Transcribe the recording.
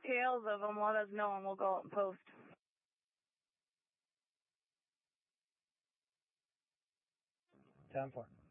details of them, let us know and we'll go out and post. 10-4.